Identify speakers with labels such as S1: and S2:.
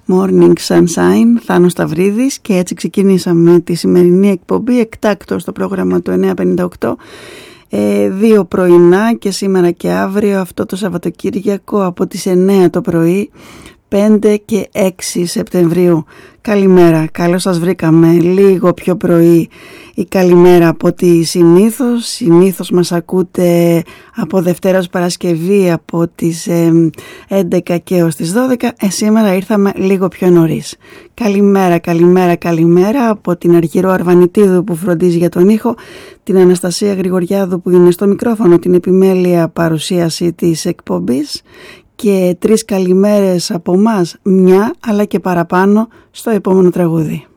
S1: Morning Sunshine, Θάνος Σταυρίδης, και έτσι ξεκινήσαμε τη σημερινή εκπομπή εκτάκτο στο πρόγραμμα του 958. Δύο πρωινά και σήμερα και αύριο, αυτό το Σαββατοκύριακο από τις 9 το πρωί, 5 και 6 Σεπτεμβρίου. Καλημέρα, καλώς σας βρήκαμε λίγο πιο πρωί η καλημέρα από ό,τι συνήθως. Συνήθως μας ακούτε από Δευτέρα ως Παρασκευή από τις 11 και ως τις 12. Σήμερα ήρθαμε λίγο πιο νωρίς. Καλημέρα, καλημέρα, καλημέρα από την Αργυρό Αρβανιτίδου που φροντίζει για τον ήχο, την Αναστασία Γρηγοριάδου που είναι στο μικρόφωνο, την επιμέλεια παρουσίαση της εκπομπής, και 3 καλημέρες από μας, μια αλλά και παραπάνω στο επόμενο τραγούδι.